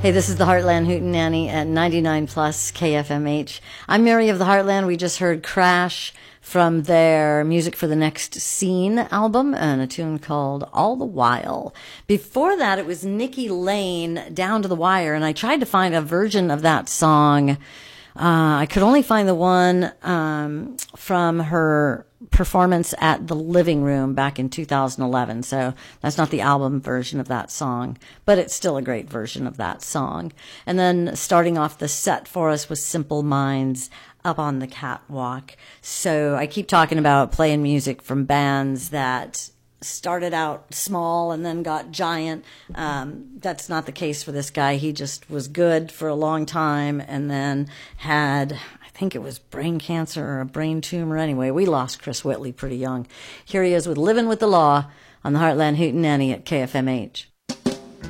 Hey, this is the Heartland Hootenanny at 99 plus KFMH. I'm Mary of the Heartland. We just heard Crash from their Music for the Next Scene album and a tune called All the While. Before that, it was Nikki Lane, Down to the Wire, and I tried to find a version of that song. I could only find the one from her performance at the Living Room back in 2011. So that's not the album version of that song, but it's still a great version of that song. And then starting off the set for us was Simple Minds, Up on the Catwalk. So I keep talking about playing music from bands that started out small and then got giant. That's not the case for this guy. He just was good for a long time and then had, I think it was brain cancer or a brain tumor. Anyway, we lost Chris Whitley pretty young. Here he is with Living with the Law on the Heartland Hootenanny at KFMH.